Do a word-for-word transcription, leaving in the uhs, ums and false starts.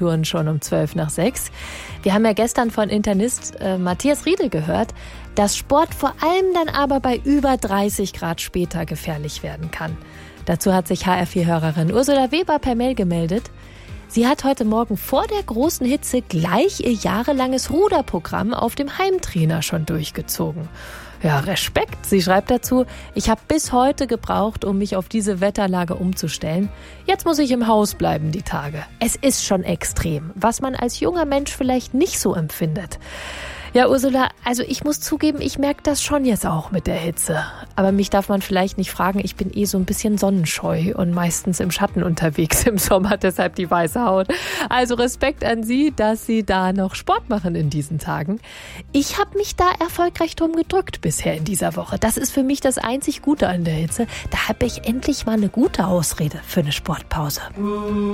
Temperaturen schon um zwölf nach sechs. Wir haben ja gestern von Internist äh, Matthias Riedel gehört, dass Sport vor allem dann aber bei über dreißig Grad später gefährlich werden kann. Dazu hat sich H R vier-Hörerin Ursula Weber per Mail gemeldet. Sie hat heute Morgen vor der großen Hitze gleich ihr jahrelanges Ruderprogramm auf dem Heimtrainer schon durchgezogen. Ja, Respekt. Sie schreibt dazu, ich habe bis heute gebraucht, um mich auf diese Wetterlage umzustellen. Jetzt muss ich im Haus bleiben die Tage. Es ist schon extrem, was man als junger Mensch vielleicht nicht so empfindet. Ja, Ursula, also ich muss zugeben, ich merke das schon jetzt auch mit der Hitze. Aber mich darf man vielleicht nicht fragen, ich bin eh so ein bisschen sonnenscheu und meistens im Schatten unterwegs im Sommer, deshalb die weiße Haut. Also Respekt an Sie, dass Sie da noch Sport machen in diesen Tagen. Ich habe mich da erfolgreich drum gedrückt bisher in dieser Woche. Das ist für mich das einzig Gute an der Hitze. Da habe ich endlich mal eine gute Ausrede für eine Sportpause.